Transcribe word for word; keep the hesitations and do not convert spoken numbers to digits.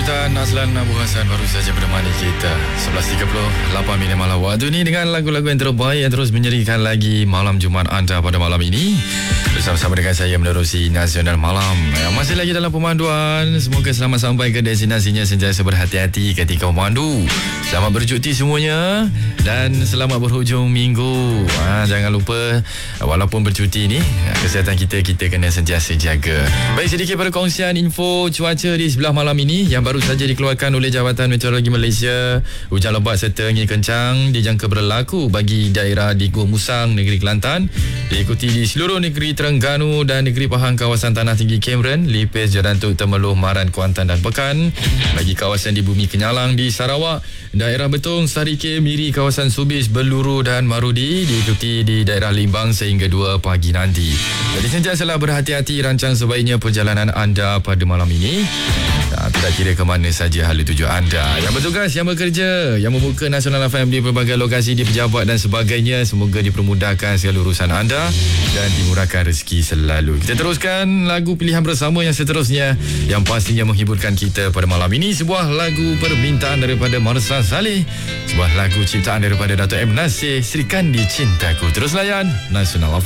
Sultan Azlan Abu Hassan baru saja menemani kita sebelas tiga puluh lapan minit malam waktu ini dengan lagu-lagu yang terbaik yang terus menyerikan lagi malam Jumaat anda pada malam ini. Bersama-sama dengan saya menerusi Nasional Malam yang masih lagi dalam pemanduan. Semoga selamat sampai ke destinasinya, sentiasa berhati-hati ketika memandu. Selamat bercuti semuanya dan selamat berhujung minggu. Ha, jangan lupa walaupun bercuti ni, kesihatan kita kita kena sentiasa jaga. Baik, sedikit perkongsian info cuaca di sebelah malam ini yang baru saja dikeluarkan oleh Jabatan Meteorologi Malaysia. Hujan lebat serta angin kencang dijangka berlaku bagi daerah di Gua Musang, negeri Kelantan, diikuti di seluruh negeri Terengganu dan negeri Pahang, kawasan Tanah Tinggi Cameron, Lipis, Jerantuk, Temeloh, Maran, Kuantan dan Pekan. Bagi kawasan di Bumi Kenyalang di Sarawak, daerah Betong, Sarike, Miri, kawasan Subis, Beluru dan Marudi, diikuti di daerah Limbang sehingga dua pagi nanti. Jadi sentiasalah berhati-hati rancang sebaiknya perjalanan anda pada malam ini. Nah, tidak kira ke mana saja hala tuju anda. Yang bertugas, yang bekerja, yang membuka Nasional F M di pelbagai lokasi, di pejabat dan sebagainya, semoga dipermudahkan segala urusan anda dan dimurahkan rezeki selalu. Kita teruskan lagu pilihan bersama yang seterusnya yang pastinya menghiburkan kita pada malam ini. Sebuah lagu permintaan daripada Marsha Saleh, sebuah lagu ciptaan daripada Dato' M. Nasir, Sri Kandi Cintaku. Terus layan Nasional F